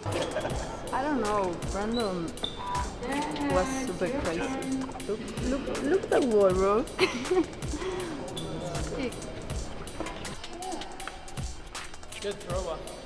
I don't know. Brandon was super crazy. Look the wall, bro. Good throw.